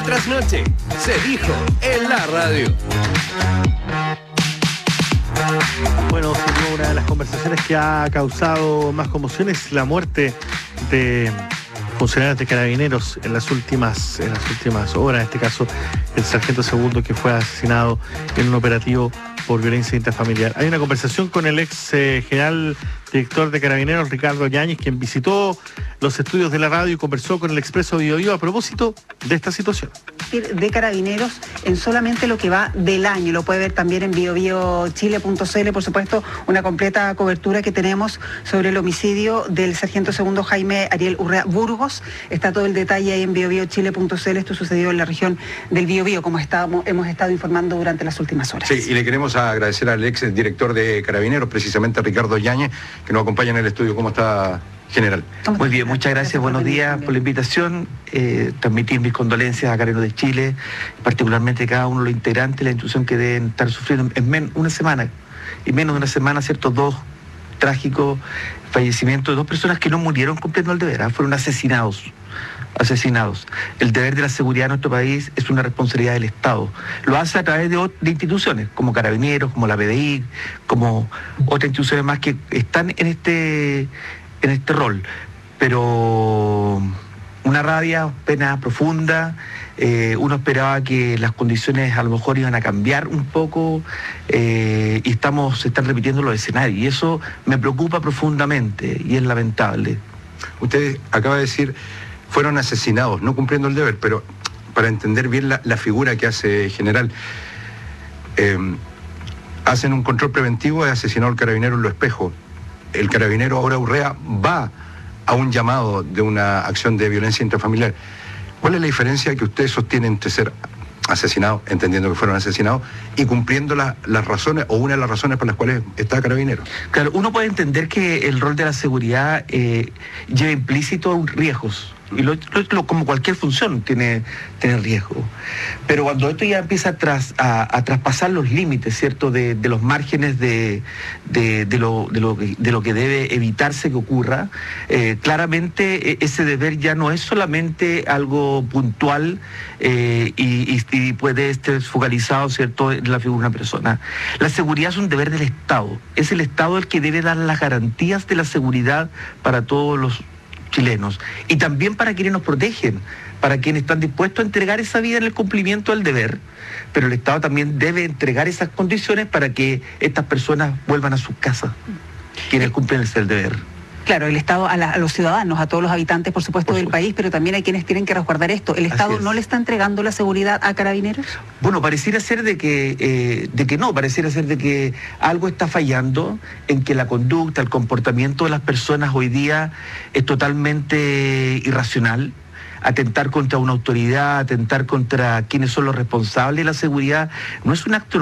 tras noche, se dijo en la radio. Bueno, una de las conversaciones que ha causado más conmoción es la muerte de funcionarios de Carabineros en las últimas horas, en este caso el sargento segundo que fue asesinado en un operativo por violencia intrafamiliar. Hay una conversación con el ex general director de Carabineros, Ricardo Yáñez, quien visitó los estudios de la radio y conversó con el Expreso Biobío a propósito de esta situación. De Carabineros en solamente lo que va del año, lo puede ver también en biobiochile.cl, por supuesto, una completa cobertura que tenemos sobre el homicidio del sargento segundo Jaime Ariel Urrea Burgos. Está todo el detalle ahí en biobiochile.cl. Esto sucedió en la región del Biobío, como hemos estado informando durante las últimas horas. Sí, y le queremos agradecer al ex director de Carabineros, precisamente a Ricardo Yáñez, que nos acompaña en el estudio. ¿Cómo está, general? Muy bien, muchas gracias, buenos días por la invitación. Transmitir mis condolencias a Carabineros de Chile, particularmente a cada uno de los integrantes de la institución que deben estar sufriendo en una semana, y menos de una semana, ¿cierto? Dos trágicos fallecimientos de dos personas que no murieron cumpliendo el deber, fueron asesinados. El deber de la seguridad de nuestro país es una responsabilidad del Estado. Lo hace a través de instituciones, como Carabineros, como la PDI, como otras instituciones más que están en este rol. Pero una rabia, pena profunda. Uno esperaba que las condiciones a lo mejor iban a cambiar un poco y se están repitiendo los escenarios. Y eso me preocupa profundamente y es lamentable. Usted acaba de decir, fueron asesinados, no cumpliendo el deber, pero para entender bien la figura que hace general, hacen un control preventivo, es asesinado el carabinero en Los Espejos. El carabinero ahora Urrea va a un llamado de una acción de violencia intrafamiliar. ¿Cuál es la diferencia que ustedes sostienen entre ser asesinados, entendiendo que fueron asesinados, y cumpliendo las razones, o una de las razones por las cuales está Carabinero? Claro, uno puede entender que el rol de la seguridad lleva implícito riesgos. Y como cualquier función tiene riesgo. Pero cuando esto ya empieza a traspasar los límites, ¿cierto?, de los márgenes de lo que debe evitarse que ocurra, claramente ese deber ya no es solamente algo puntual y puede estar focalizado, ¿cierto?, en la figura de una persona. La seguridad es un deber del Estado. Es el Estado el que debe dar las garantías de la seguridad para todos los chilenos, y también para quienes nos protegen, para quienes están dispuestos a entregar esa vida en el cumplimiento del deber, pero el Estado también debe entregar esas condiciones para que estas personas vuelvan a sus casas, quienes cumplen el deber. Claro, el Estado a los ciudadanos, a todos los habitantes, por supuesto, del país, pero también hay quienes tienen que resguardar esto. ¿El Estado no le está entregando la seguridad a Carabineros? Bueno, pareciera ser de que algo está fallando, en que la conducta, el comportamiento de las personas hoy día es totalmente irracional. Atentar contra una autoridad, atentar contra quienes son los responsables de la seguridad, no es un acto